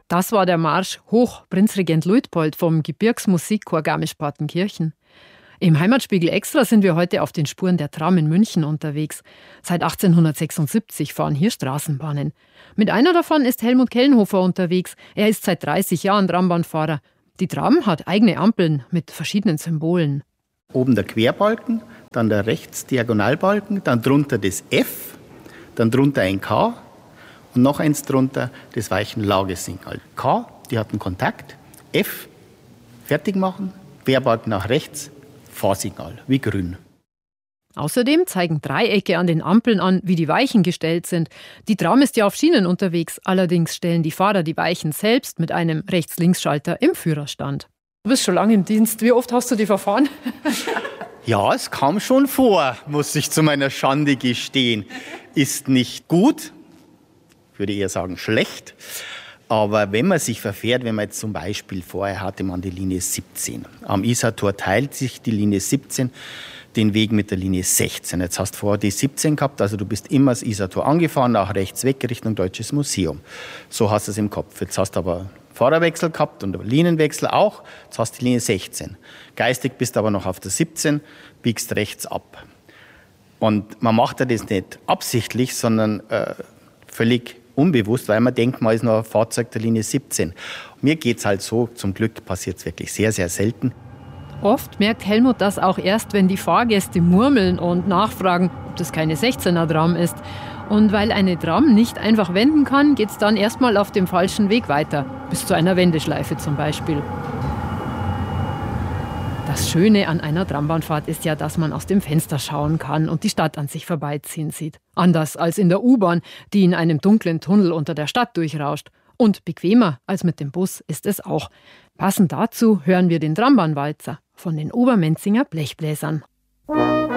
Das war der Marsch Hoch Prinzregent Luitpold vom Gebirgsmusikchor Garmisch-Partenkirchen. Im Heimatspiegel Extra sind wir heute auf den Spuren der Tram in München unterwegs. Seit 1876 fahren hier Straßenbahnen. Mit einer davon ist Helmut Kellenhofer unterwegs. Er ist seit 30 Jahren Trambahnfahrer. Die Tram hat eigene Ampeln mit verschiedenen Symbolen. Oben der Querbalken, dann der rechts Diagonalbalken, dann drunter das F, dann drunter ein K und noch eins drunter das Weichenlagesignal. K, die hatten Kontakt, F, fertig machen, Querbalken nach rechts, Fahrsignal, wie grün. Außerdem zeigen Dreiecke an den Ampeln an, wie die Weichen gestellt sind. Die Tram ist ja auf Schienen unterwegs, allerdings stellen die Fahrer die Weichen selbst mit einem Rechts-Links-Schalter im Führerstand. Du bist schon lange im Dienst. Wie oft hast du die verfahren? Ja, es kam schon vor, muss ich zu meiner Schande gestehen. Ist nicht gut, ich würde eher sagen schlecht. Aber wenn man sich verfährt, wenn man jetzt zum Beispiel vorher hatte man die Linie 17. Am Isartor teilt sich die Linie 17 den Weg mit der Linie 16. Jetzt hast du vorher die 17 gehabt, also du bist immer das Isartor angefahren, nach rechts weg Richtung Deutsches Museum. So hast du es im Kopf. Jetzt hast du aber Fahrerwechsel gehabt und Linienwechsel auch. Jetzt hast du die Linie 16. Geistig bist du aber noch auf der 17, biegst rechts ab. Und man macht ja das nicht absichtlich, sondern völlig unbewusst, weil man denkt, man ist noch ein Fahrzeug der Linie 17. Mir geht es halt so, zum Glück passiert es wirklich sehr, sehr selten. Oft merkt Helmut das auch erst, wenn die Fahrgäste murmeln und nachfragen, ob das keine 16er-Tram ist. Und weil eine Tram nicht einfach wenden kann, geht es dann erstmal auf dem falschen Weg weiter, bis zu einer Wendeschleife zum Beispiel. Das Schöne an einer Trambahnfahrt ist ja, dass man aus dem Fenster schauen kann und die Stadt an sich vorbeiziehen sieht. Anders als in der U-Bahn, die in einem dunklen Tunnel unter der Stadt durchrauscht. Und bequemer als mit dem Bus ist es auch. Passend dazu hören wir den Trambahnwalzer von den Obermenzinger Blechbläsern.